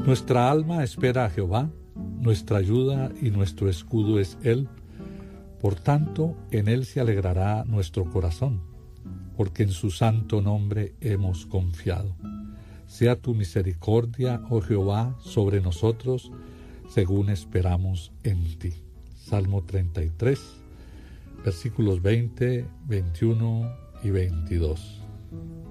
Nuestra alma espera a Jehová, nuestra ayuda y nuestro escudo es Él. Por tanto, en Él se alegrará nuestro corazón, porque en su santo nombre hemos confiado. Sea tu misericordia, oh Jehová, sobre nosotros, según esperamos en ti. Salmo 33, versículos 20, 21 y 22.